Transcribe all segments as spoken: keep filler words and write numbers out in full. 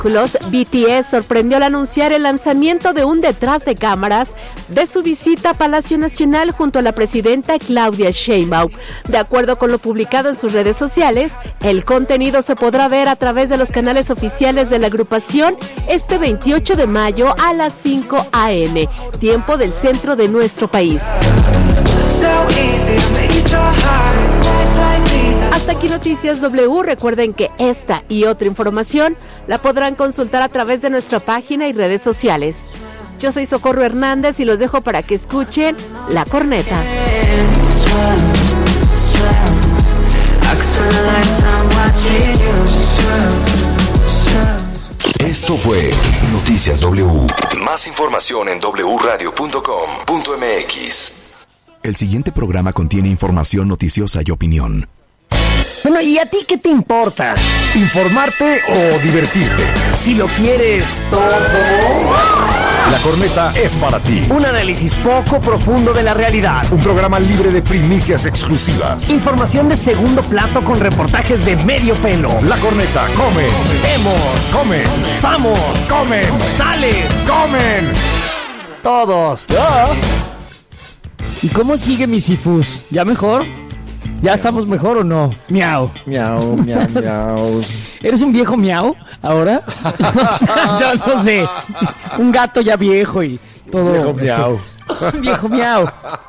espectáculos, B T S sorprendió al anunciar el lanzamiento de un detrás de cámaras de su visita a Palacio Nacional junto a la presidenta Claudia Sheinbaum. De acuerdo con lo publicado en sus redes sociales, el contenido se podrá ver a través de los canales oficiales de la agrupación este veintiocho de mayo a las cinco a eme, tiempo del centro de nuestro país. Hasta aquí Noticias W. Recuerden que esta y otra información la podrán consultar a través de nuestra página y redes sociales. Yo soy Socorro Hernández y los dejo para que escuchen La Corneta. Esto fue Noticias W. Más información en doble u radio punto com punto eme equis. El siguiente programa contiene información noticiosa y opinión. Bueno, ¿y a ti qué te importa? ¿Informarte o divertirte? Si lo quieres todo. La Corneta es para ti. Un análisis poco profundo de la realidad. Un programa libre de primicias exclusivas. Información de segundo plato con reportajes de medio pelo. La Corneta come. Vemos. Come. Samos. Comen. Sales. Comen. Todos. ¿Ya? ¿Y cómo sigue mi Sifus? ¿Ya mejor? ¿Ya estamos mejor o no? Miau. Miau, miau, miau. ¿Eres un viejo miau ahora? O sea, yo no sé. Un gato ya viejo y todo. Viejo miau. Este, viejo miau.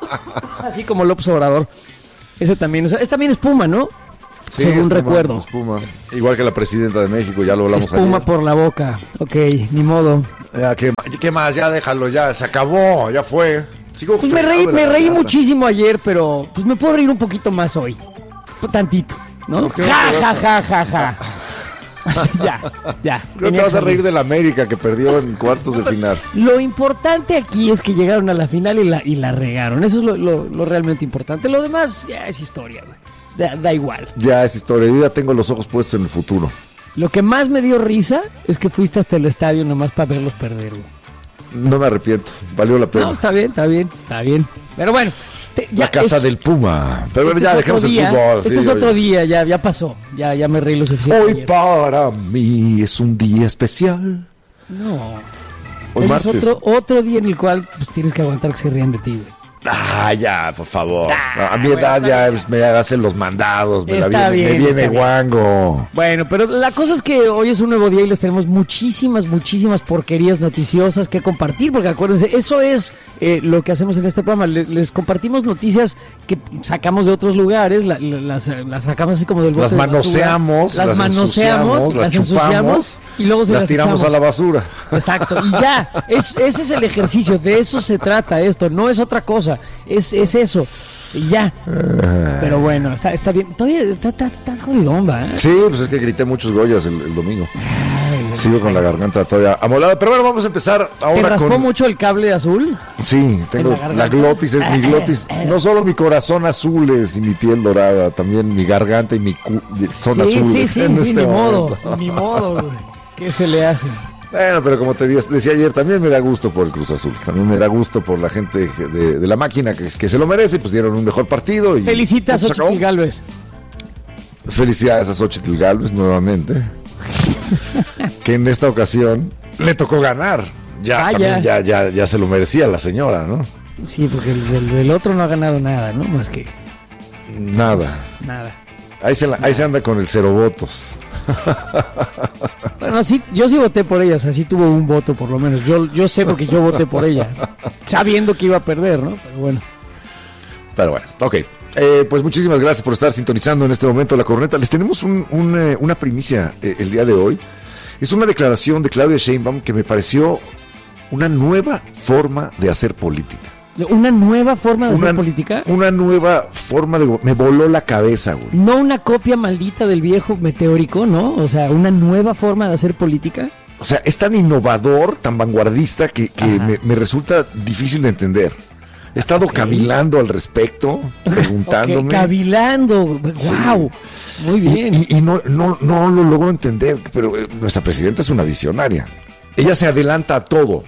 Así como López Obrador. Ese también es, es también espuma, ¿no? Sí, según espuma, recuerdo. Espuma. Igual que la presidenta de México, ya lo hablamos ayer. Espuma por la boca. Ok, ni modo. Ya, ¿qué, ¿Qué más? Ya déjalo, ya. Se acabó, ya fue. Sigo pues me reí, me reí muchísimo ayer, pero pues me puedo reír un poquito más hoy. Tantito, ¿no? Okay, ja, ja, ja, ja, ja. Así, ya, ya. No te vas a reír del América que perdió en cuartos de final. Lo importante aquí es que llegaron a la final y la, y la regaron. Eso es lo, lo, lo realmente importante. Lo demás ya es historia, güey. Da, da igual. Ya es historia. Yo ya tengo los ojos puestos en el futuro. Lo que más me dio risa es que fuiste hasta el estadio nomás para verlos perder, güey. No me arrepiento, valió la pena. No, está bien, está bien, está bien. Pero bueno, te, ya la casa es, del Puma. Pero este ya dejemos día, el fútbol. Este sí, es oye. otro día, ya, ya pasó. Ya, ya me reí lo suficiente. Hoy ayer. para mí es un día especial. No. Hoy Es martes. otro, otro día en el cual pues tienes que aguantar que se rían de ti, güey. Ah, ya, por favor. Ah, a mi bueno, edad está ya bien. me hacen los mandados, me, la Está viene, bien, me viene está bien. guango. Bueno, pero la cosa es que hoy es un nuevo día y les tenemos muchísimas, muchísimas porquerías noticiosas que compartir, porque acuérdense, eso es eh, lo que hacemos en este programa, le, les compartimos noticias que sacamos de otros lugares, la, la, las, las sacamos así como del bote Las de basura, manoseamos, las, las manoseamos, ensuciamos, las las ensuciamos chupamos, y luego se las, las tiramos echamos. a la basura. Exacto, y ya, es, ese es el ejercicio, de eso se trata esto, no es otra cosa, es, es eso, y ya. Pero bueno, está, está bien, todavía está, está, estás jodidón, ¿va? Sí, pues es que grité muchos Goyas el, el domingo. Ay, Sigo con la garganta todavía amolada, pero bueno, vamos a empezar ahora. ¿Te raspó con... mucho el cable azul? Sí, tengo la la glotis, es mi glotis, no solo mi corazón azules y mi piel dorada, también mi garganta y mi cu... son sí, azules. Sí, sí, en sí, este ni momento. modo, ni modo, güey. ¿Qué se le hace? Bueno, pero como te decía ayer, también me da gusto por el Cruz Azul, también me da gusto por la gente de, de la máquina que, que se lo merece, pues dieron un mejor partido. Y Felicitas a pues, Xochitl Gálvez. Felicidades a Xochitl Gálvez nuevamente, que en esta ocasión le tocó ganar. Ya, Ah, también ya. ya. Ya, ya se lo merecía la señora, ¿no? Sí, porque el del, del otro no ha ganado nada, ¿no? Más que Nada. nada. Ahí se, la- ahí se anda con el cero votos. Bueno, sí, yo sí voté por ella, o sea, sí tuvo un voto por lo menos. Yo, yo sé porque yo voté por ella, sabiendo que iba a perder, ¿no? Pero bueno. Pero bueno, ok. Eh, pues muchísimas gracias por estar sintonizando en este momento La Corneta. Les tenemos un, un, eh, una primicia eh, el día de hoy. Es una declaración de Claudia Sheinbaum que me pareció una nueva forma de hacer política. ¿Una nueva forma de Una, hacer política? una nueva forma de... Me voló la cabeza, güey. No una copia maldita del viejo meteórico, ¿no? O sea, una nueva forma de hacer política. O sea, es tan innovador, tan vanguardista que, que me, me resulta difícil de entender. He estado Ok. cavilando al respecto, preguntándome. Ok, cavilando, wow, muy bien. Y, y- y no, no, no lo logro entender, pero eh, nuestra presidenta es una visionaria. Ella se adelanta a todo.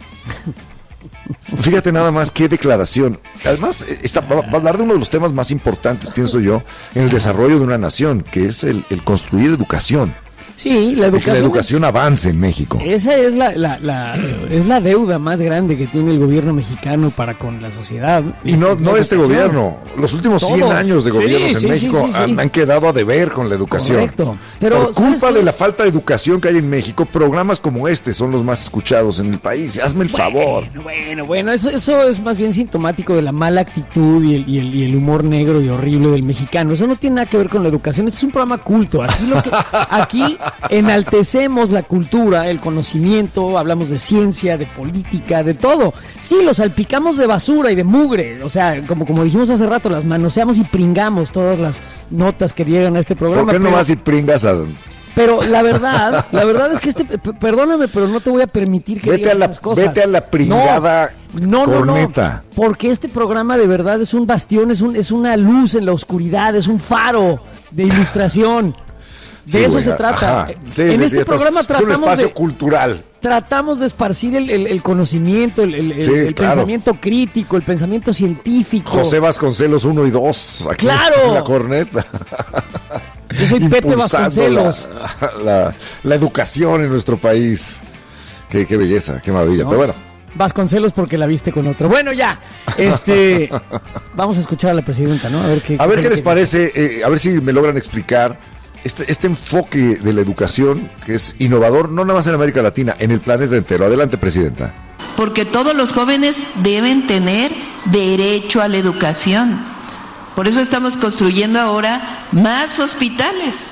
Fíjate nada más qué declaración. Además, eh, está, va, va a hablar de uno de los temas más importantes, pienso yo, en el desarrollo de una nación, que es el, el construir educación. Sí, la educación, la educación es, avance en México. Esa es la, la, la, es la deuda más grande que tiene el gobierno mexicano para con la sociedad. Y no, es no este gobierno. Los últimos Todos. cien años de gobiernos Sí, en sí, México sí, sí, sí. Han, han quedado a deber con la educación. Correcto. Pero, por culpa ¿sabes qué? de la falta de educación que hay en México, programas como este son los más escuchados en el país. Hazme el Bueno, favor. Bueno, bueno, eso, eso es más bien sintomático de la mala actitud y el, y, el, y el humor negro y horrible del mexicano. Eso no tiene nada que ver con la educación. Este es un programa culto. Aquí, lo que, aquí enaltecemos la cultura, el conocimiento, hablamos de ciencia, de política, de todo. Sí, lo salpicamos de basura y de mugre. O sea, como, como dijimos hace rato, las manoseamos y pringamos todas las notas que llegan a este programa. ¿Por qué no pero- vas y pringas a... Pero la verdad, la verdad es que este, p- perdóname, pero no te voy a permitir que Vete digas a la- esas cosas. vete a la pringada no, no, corneta. No, porque este programa de verdad es un bastión, es un, es una luz en la oscuridad, es un faro de ilustración. De Sí, eso güey, se trata. ajá. Sí, en sí, este sí, esto programa es, es un tratamos espacio de cultural. tratamos de esparcir el, el- el conocimiento, el, el- el- Sí, el claro. pensamiento crítico, el pensamiento científico. José Vasconcelos uno y dos. Aquí ¡Claro! en la corneta. Yo soy Pepe Impulsando Vasconcelos. La, la, la educación en nuestro país. Qué, qué belleza, qué maravilla. ¿No? Pero bueno, Vasconcelos porque la viste con otro. Bueno, ya. Este, vamos a escuchar a la presidenta, ¿no? A ver qué, a ver qué fue les lo que- parece, eh, a ver si me logran explicar este, este enfoque de la educación que es innovador, no nada más en América Latina, en el planeta entero. Adelante, presidenta. Porque todos los jóvenes deben tener derecho a la educación. Por eso estamos construyendo ahora más hospitales.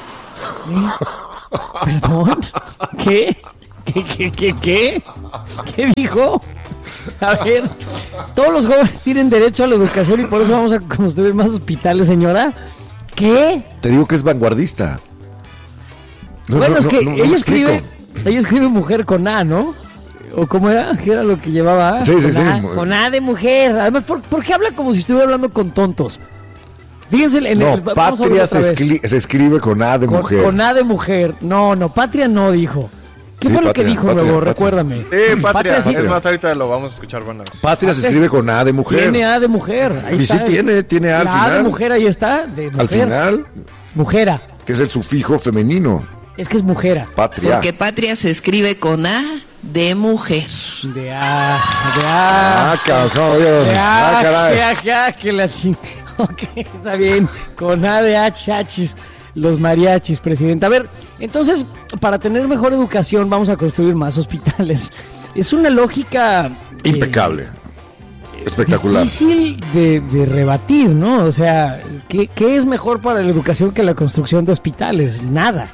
¿Perdón? ¿Qué? ¿Qué, qué, qué, qué? ¿Qué dijo? A ver, todos los jóvenes tienen derecho a la educación y por eso vamos a construir más hospitales, señora. ¿Qué? Te digo que es vanguardista. No, bueno, no, es no, que no, no me ella explico. escribe, ella escribe mujer con A, ¿no? ¿O cómo era? ¿Qué era lo que llevaba A? Sí, sí, con sí. A, con A de mujer. Además, ¿por, por qué habla como si estuviera hablando con tontos? Fíjense en No, el... vamos a verlo patria otra se, vez. escri- se escribe con A de Con, mujer. con A de mujer. No, no, patria no dijo. ¿Qué Sí, fue lo patria, que dijo patria, luego? patria. Recuérdame. Eh, patria, sí. es más, ahorita lo vamos a escuchar, bueno. Patria se escribe con A de mujer. Tiene A de mujer. Ahí Y sí está. tiene, tiene A al La A de final. mujer, ahí está. De mujer. Al final, Mujera. que es el sufijo femenino. Es que es mujera. Patria. Porque patria se escribe con A de mujer. De A. De A. Ah, cabrón. De A. Ah, caray. Que, a- que, a- que la ching... Ok, está bien. Con A de hachachis. Los mariachis, presidenta. A ver, entonces, para tener mejor educación, vamos a construir más hospitales. Es una lógica. eh, Impecable. Espectacular. Difícil de, de rebatir, ¿no? O sea, ¿qué, ¿qué es mejor para la educación que la construcción de hospitales? Nada.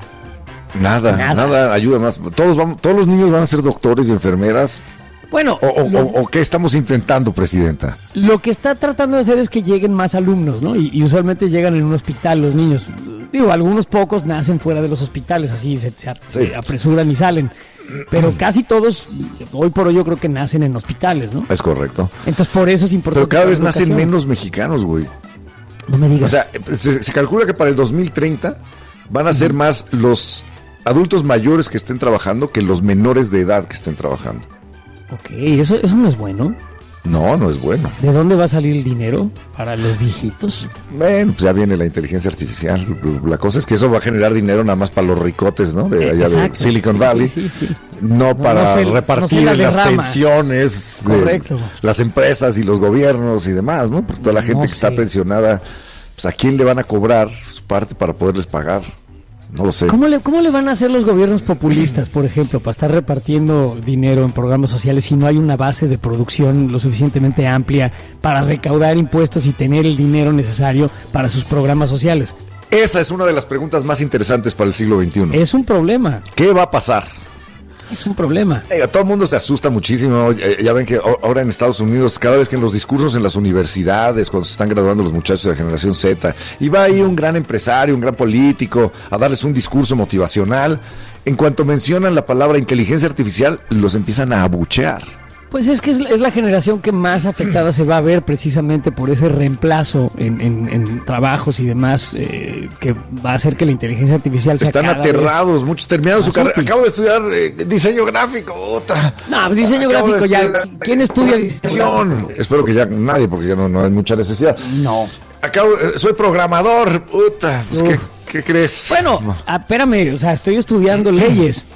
Nada, Nada. nada, ayuda más. Todos vamos, todos los niños van a ser doctores y enfermeras. Bueno, O, o- lo, o- o qué estamos intentando, presidenta. lo que está tratando de hacer es que lleguen más alumnos, ¿no? Y, y usualmente llegan en un hospital los niños. Digo, algunos pocos nacen fuera de los hospitales, así se, se- se Sí. apresuran y salen. Pero casi todos, hoy por hoy yo creo que nacen en hospitales, ¿no? Es correcto. Entonces por eso es importante. Pero cada la vez nacen educación. menos mexicanos, güey. No me O digas. sea, se, se calcula que para el dos mil treinta van a ser más los adultos mayores que estén trabajando que los menores de edad que estén trabajando. Ok, eso, eso no es bueno. No, no es bueno. ¿De dónde va a salir el dinero para los viejitos? Bueno, pues ya viene la inteligencia artificial. La cosa es que eso va a generar dinero nada más para los ricotes, ¿no? De allá de Exacto. Silicon Sí, Valley. sí, sí, sí. No No, para no se- repartir no se la las derrama. pensiones de Correcto. las empresas y los gobiernos y demás, ¿no? Porque toda la gente No que está sé. pensionada, pues a quién le van a cobrar su parte para poderles pagar. No lo sé. ¿Cómo le, ¿Cómo le van a hacer los gobiernos populistas, por ejemplo, para estar repartiendo dinero en programas sociales si no hay una base de producción lo suficientemente amplia para recaudar impuestos y tener el dinero necesario para sus programas sociales? Esa es una de las preguntas más interesantes para el siglo veintiuno. Es un problema, ¿Qué va a pasar? es un problema. Eh, todo el mundo se asusta muchísimo. Eh, ya ven que o- ahora en Estados Unidos, cada vez que en los discursos en las universidades, cuando se están graduando los muchachos de la generación Z, y va ahí un gran empresario, un gran político, a darles un discurso motivacional, en cuanto mencionan la palabra inteligencia artificial, los empiezan a abuchear. Pues es que es, es la generación que más afectada se va a ver precisamente por ese reemplazo en, en- en trabajos y demás eh, que va a hacer que la inteligencia artificial sea Están cada vez- aterrados, muchos terminados su más carrera. útil. Acabo de estudiar eh, diseño gráfico. Otra. No, pues diseño Acabo gráfico de ya. estudiar, ¿Quién eh, estudia diseño programación. Espero que ya nadie, porque ya no, no hay mucha necesidad. No. Acabo, eh, soy programador, puta, pues Uf. que ¿Qué crees? Bueno, No. ah, espérame, o sea, estoy estudiando leyes.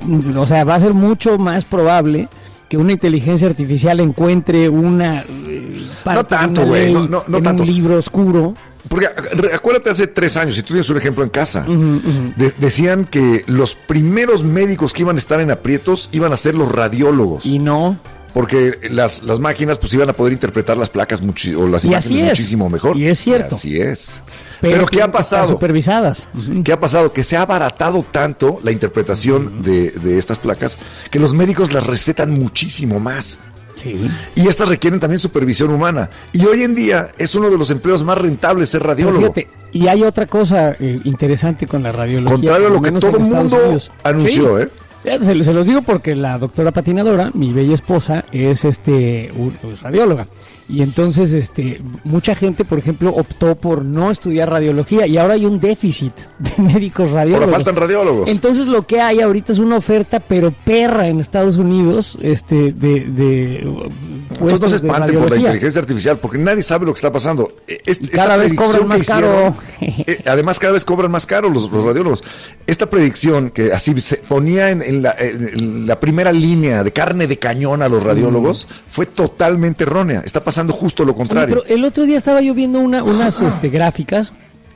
O sea, va a ser mucho más probable que una inteligencia artificial encuentre una eh, parte No tanto, de una güey, ley no, no, no en tanto. un libro oscuro. Porque re- acuérdate hace tres años, si tú tienes un ejemplo en casa, Ujú, ujú. de- decían que los primeros médicos que iban a estar en aprietos iban a ser los radiólogos. Y no. Porque las, las máquinas pues iban a poder interpretar las placas muchi- o las Y así imágenes es. muchísimo mejor. Y es cierto. Y así es. Pero, ¿qué tienen ha que estar pasado? supervisadas. Ujú. ¿Qué ha pasado? Que se ha abaratado tanto la interpretación de, de estas placas que los médicos las recetan muchísimo más. Sí. Y estas requieren también supervisión humana. Y hoy en día es uno de los empleos más rentables ser Pero radiólogo. fíjate, y hay otra cosa eh, interesante con la radiología. Contrario a por lo que menos todo en el Estados mundo Unidos. anunció, Sí. ¿eh? Ya, Se, se los digo porque la doctora patinadora, mi bella esposa, es este u- pues, radióloga. Y entonces este mucha gente, por ejemplo, optó por no estudiar radiología y ahora hay un déficit de médicos radiólogos. Ahora faltan radiólogos. Entonces lo que hay ahorita es una oferta pero perra en Estados Unidos este de, de uh, Entonces no puestos se de espanten por la radiología. inteligencia artificial, porque nadie sabe lo que está pasando. Eh, es- Y esta cada vez predicción cobran más que caro. hicieron, eh, además, cada vez cobran más caro los, los radiólogos. Esta predicción que así se ponía en, en la, en la primera línea de carne de cañón a los radiólogos fue totalmente errónea. Está pasando justo lo Oye, contrario. pero el otro día estaba yo viendo una, unas este, gráficas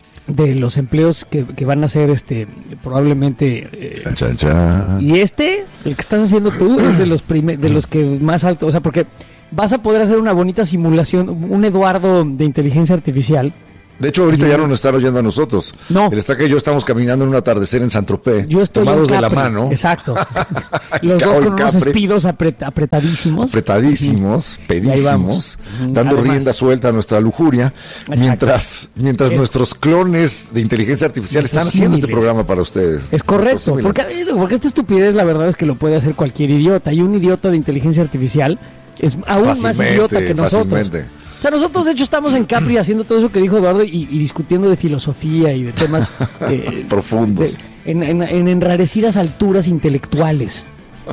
de los empleos que, que van a ser este probablemente eh, Chan, chan, chan. y este el que estás haciendo tú es de los prime- de los que más alto, o sea, porque vas a poder hacer una bonita simulación, un Eduardo de inteligencia artificial. De hecho, ahorita ya no nos están oyendo a nosotros. No. El Estaca y yo estamos caminando en un atardecer en Saint-Tropez, Yo estoy tomados en de la Capri. mano, Exacto. Los Hoy dos con unos Capri. espidos apret- apretadísimos. apretadísimos, Y ahí vamos. pedísimos, Ujú. dando Además. rienda suelta a nuestra lujuria, Exacto. mientras, mientras Es- nuestros clones de inteligencia artificial Nuestros están haciendo este símiles. programa para ustedes. Es correcto, Nuestros porque, símiles. porque esta estupidez la verdad es que lo puede hacer cualquier idiota, y un idiota de inteligencia artificial es aún más Fácilmente, idiota que nosotros. fácilmente. O sea, nosotros de hecho estamos en Capri haciendo todo eso que dijo Eduardo y, y discutiendo de filosofía y de temas eh, Profundos. de- en, en- en enrarecidas alturas intelectuales.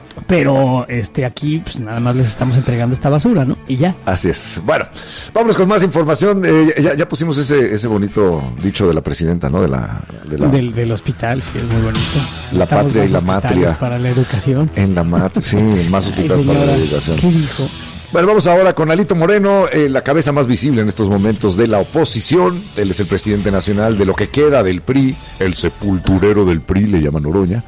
Pero este aquí pues nada más les estamos entregando esta basura, ¿no? Y ya. Así es. Bueno, vámonos con más información. Eh, ya, ya pusimos ese, ese bonito dicho de la presidenta, ¿no? De la, de la Del, del hospital, sí, es muy bonito. La Necesitamos patria y más la hospitales matria. para la educación. en la mat, sí, más Ay, hospital para la señora, educación. ¿qué dijo? Bueno, vamos ahora con Alito Moreno, eh, la cabeza más visible en estos momentos de la oposición. Él es el presidente nacional de lo que queda del P R I, el sepulturero del P R I, le llaman Oroña.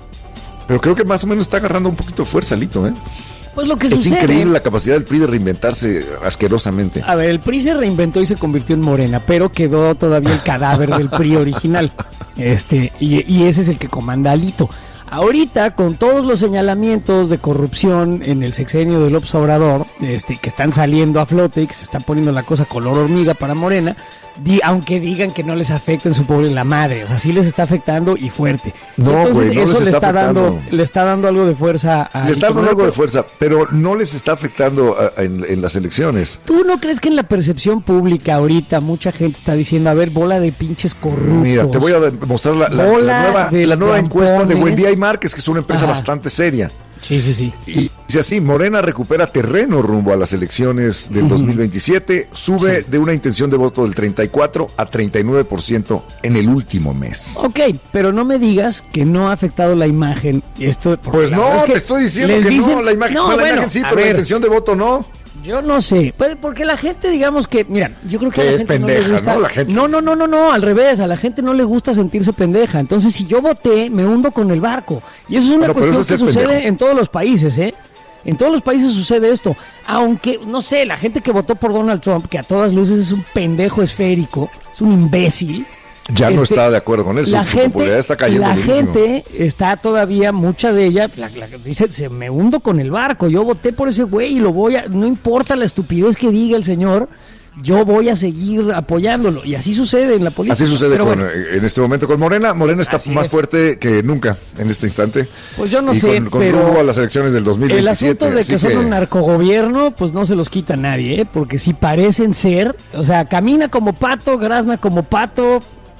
Pero creo que más o menos está agarrando un poquito de fuerza, Alito, ¿eh? Pues lo que Es sucede. increíble la capacidad del P R I de reinventarse asquerosamente. A ver, el P R I se reinventó y se convirtió en Morena, pero quedó todavía el cadáver del P R I original. Este, y, y ese es el que comanda Alito. Ahorita, con todos los señalamientos de corrupción en el sexenio de López Obrador, este, que están saliendo a flote y que se está poniendo la cosa color hormiga para Morena, di- aunque digan que no les afecta en su pobre la madre, o sea, sí les está afectando y fuerte. No, Entonces, güey, no eso les le está está dando, afectando. le está dando algo de fuerza a Le está Alito dando algo Moreno, de fuerza, pero no les está afectando a- a- en, en las elecciones. ¿Tú no crees que en la percepción pública ahorita mucha gente está diciendo, a ver, bola de pinches corruptos? Mira, te voy a de- mostrar la, la- la Bola nueva, de la nueva encuesta de trampones. Buendía y Márquez, que es una empresa Ajá. bastante seria. Sí, sí, sí. Y dice así, Morena recupera terreno rumbo a las elecciones del dos mil veintisiete, sube de una intención de voto del treinta y cuatro a treinta y nueve por ciento en el último mes. Ok, pero no me digas que no ha afectado la imagen. Esto, porque Pues la no, verdad es que te estoy diciendo les que dicen- no, la imagen, No, la bueno, imagen sí, a pero la ver, intención de voto no. Yo no sé, pero porque la gente, digamos que, mira, yo creo que a Que la es gente no pendeja, le gusta. ¿no? La gente no, es- no, no, no, no, al revés, a la gente no le gusta sentirse pendeja. Entonces, si yo voté, me hundo con el barco. Y eso es una Bueno, pero cuestión eso que es ser sucede pendejo. en todos los países, ¿eh? En todos los países sucede esto. Aunque, no sé, la gente que votó por Donald Trump, que a todas luces es un pendejo esférico, es un imbécil. Ya no Este, está de acuerdo con eso. La su gente, popularidad está cayendo la durísimo. gente está todavía, mucha de ella, la, la- dice, se me hundo con el barco, yo voté por ese güey y lo voy a, no importa la estupidez que diga el señor, yo voy a seguir apoyándolo. Y así sucede en la política. Así sucede Pero con, bueno, eh, en este momento con Morena. Morena está Así más es. fuerte que nunca en este instante. Pues yo no y sé, con, con pero rumbo a las elecciones del dos mil el veintisiete. asunto de que así son un narcogobierno, pues no se los quita nadie, ¿eh? Porque si parecen ser, o sea, camina como pato, grazna como pato,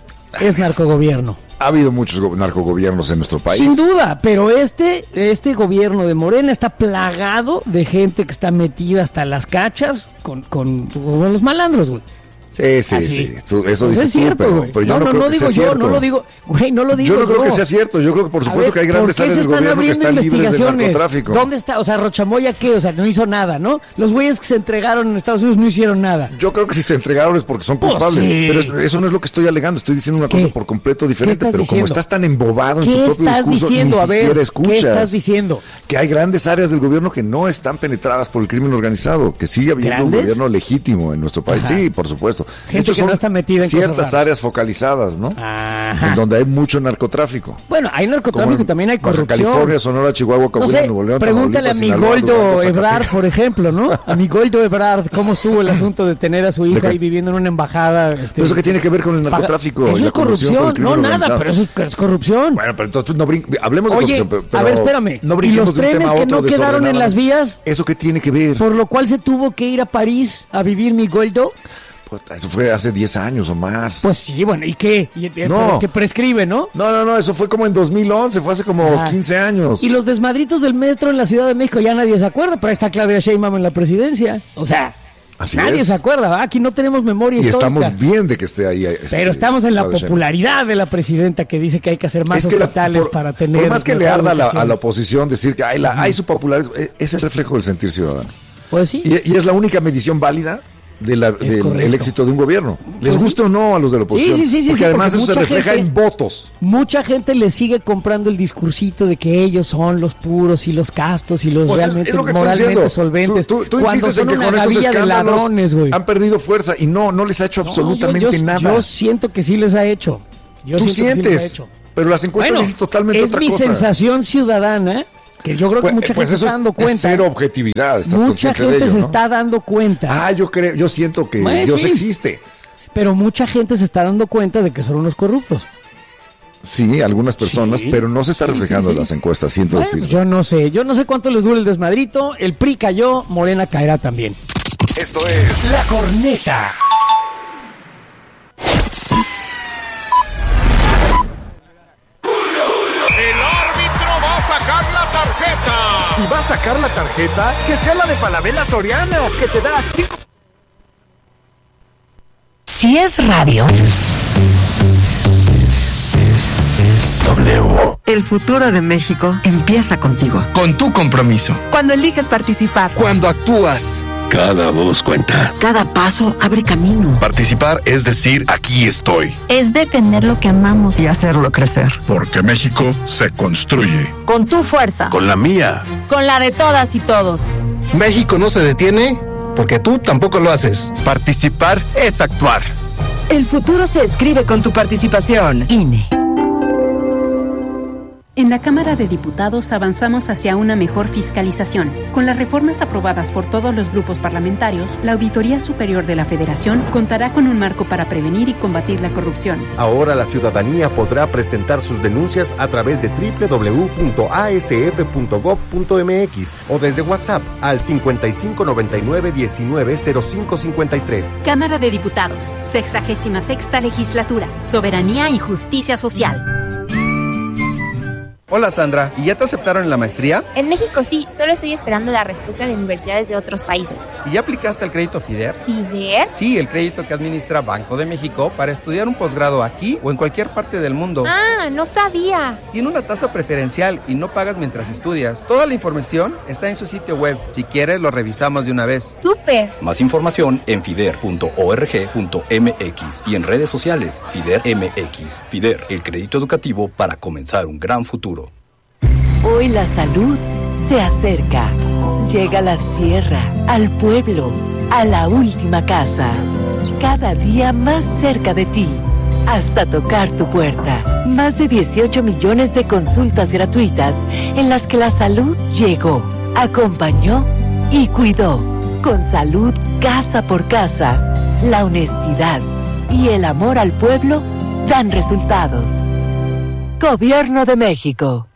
es narcogobierno. Ha habido muchos go- narcogobiernos en nuestro país. Sin duda, pero este, este gobierno de Morena está plagado de gente que está metida hasta las cachas con, con, con los malandros, güey. Sí, sí, Así. sí. Tú, eso Pues dices es cierto, tú, güey. pero, pero yo no, no, no, creo no que digo sea yo, cierto. no lo digo, güey, no lo digo Yo no creo yo. que sea cierto. Yo creo que por A supuesto ver, que hay grandes ¿por qué áreas se del están gobierno que abriendo están libres del investigaciones? narcotráfico. ¿Dónde está? O sea, Rochamoya, ¿qué? O sea, no hizo nada, ¿no? Los güeyes que se entregaron en Estados Unidos no hicieron nada. Yo creo que si se entregaron es porque son Pues culpables. sí. Pero eso, eso no es lo que estoy alegando. Estoy diciendo una ¿Qué? cosa por completo diferente. ¿Qué estás Pero diciendo? como estás tan embobado en tu ¿Qué propio estás discurso, diciendo? ni A ver, siquiera escuchas. ¿qué estás diciendo? Que hay grandes áreas del gobierno que no están penetradas por el crimen organizado. Que sigue habiendo ¿Grandes? un gobierno legítimo en nuestro país. Ajá. Sí, por supuesto. Gente De hecho, que son no está metida en cosas ciertas raras. áreas focalizadas, ¿no? Ajá. En donde hay mucho narcotráfico. Bueno, hay narcotráfico Como y también hay Baja corrupción. California, Sonora, Chihuahua, No Coahuila, sé, Nuevo León, pregúntale a mi Tamaulipas, Sinaloa, Goldo Durango, Ebrard, Zacatecas. por ejemplo, ¿no? A mi Goldo Ebrard, ¿cómo estuvo el asunto de tener a su hija qué? ahí viviendo en una embajada? Este, ¿Pero eso qué tiene que ver con el paga- narcotráfico? Eso y la es corrupción por el corrupción, no crimen nada, organizado? pero eso es, es corrupción. Bueno, pero entonces pues, no brin- hablemos de Oye, corrupción. Pero, pero a ver, espérame. no ¿Y brinquemos los de un trenes tema a que otro no quedaron en las desordenadamente. vías? ¿Eso qué tiene que ver? Por lo cual se tuvo que ir a París a vivir mi Goldo. Puta, eso fue hace diez años o más. Pues sí, bueno, ¿y qué? Y, eh, No. pero que prescribe, ¿no? No, no, no, eso fue como en dos mil once, fue hace como Ajá. quince años. Y los desmadritos del metro en la Ciudad de México ya nadie se acuerda, pero ahí está Claudia Sheinbaum en la presidencia. O sea, Así nadie es. se acuerda, ¿va? Aquí no tenemos memoria Y histórica. estamos bien de que esté ahí. este, Pero estamos en la Claudia Sheinbaum. popularidad de la presidenta que dice que hay que hacer más Es que la- hospitales por, para tener... por más que le mejor arda a la, educación. a la oposición decir que hay, la, hay su popularidad, es- es el reflejo del sentir ciudadano. Pues sí. Y, y es la única medición válida de la- del correcto. el éxito de un gobierno. Les Pues guste o no a los de la oposición. Sí, sí, sí, sí, porque sí, además porque eso se mucha refleja gente- en votos. Mucha gente le sigue comprando el discursito de que ellos son los puros y los castos y los Pues es- realmente es lo que estoy moralmente diciendo. solventes. Tú, tú, tú cuando insistes en son que una con estos gavilla de escándalos ladrones, güey. han perdido fuerza y no, no les ha hecho No, absolutamente yo, yo, nada. Yo siento que sí les ha hecho. Yo Tú siento que sí les ha sientes, hecho. pero las encuestas Bueno, dicen totalmente es otra mi cosa. sensación ciudadana que yo creo que Pues, mucha pues gente se eso está dando es cuenta. cero objetividad, estás Mucha consciente de gente ello, se ¿no? está dando cuenta. Ah, yo creo, yo siento que Bueno, Dios sí. existe. Pero mucha gente se está dando cuenta de que son unos corruptos. Sí, algunas personas, Sí, pero no se está sí, reflejando sí, en sí. las encuestas, siento Bueno, decir. pues yo no sé, yo no sé cuánto les dura el desmadrito. El P R I cayó, Morena caerá también. Esto es La Corneta. El árbitro va a sacar la tarjeta. Si va a sacar la tarjeta, que sea la de Falabella Soriana, que te da cinco. Si es radio. W. El futuro de México empieza contigo. Con tu compromiso. Cuando eliges participar. Cuando actúas. Cada voz cuenta. Cada paso abre camino. Participar es decir, aquí estoy. Es defender lo que amamos. Y hacerlo crecer. Porque México se construye. Con tu fuerza. Con la mía. Con la de todas y todos. México no se detiene porque tú tampoco lo haces. Participar es actuar. El futuro se escribe con tu participación. I N E. En la Cámara de Diputados avanzamos hacia una mejor fiscalización. Con las reformas aprobadas por todos los grupos parlamentarios, la Auditoría Superior de la Federación contará con un marco para prevenir y combatir la corrupción. Ahora la ciudadanía podrá presentar sus denuncias a través de doble u doble u doble u punto a s f punto gob punto m x o desde WhatsApp al cincuenta y cinco noventa y nueve diecinueve cero cinco cincuenta y tres. Cámara de Diputados, sexagésima sexta legislatura, soberanía y justicia social. Hola Sandra, ¿y ya te aceptaron en la maestría? En México sí, solo estoy esperando la respuesta de universidades de otros países. ¿Y ya aplicaste al crédito FIDER? ¿FIDER? Sí, el crédito que administra Banco de México para estudiar un posgrado aquí o en cualquier parte del mundo. Ah, no sabía. Tiene una tasa preferencial y no pagas mientras estudias. Toda la información está en su sitio web. Si quieres, lo revisamos de una vez. ¡Súper! Más información en fider punto org punto m x y en redes sociales FIDER M X. FIDER, el crédito educativo para comenzar un gran futuro. Hoy la salud se acerca. Llega a la sierra, al pueblo, a la última casa. Cada día más cerca de ti, hasta tocar tu puerta. Más de dieciocho millones de consultas gratuitas en las que la salud llegó, acompañó y cuidó. Con salud casa por casa, la honestidad y el amor al pueblo dan resultados. Gobierno de México.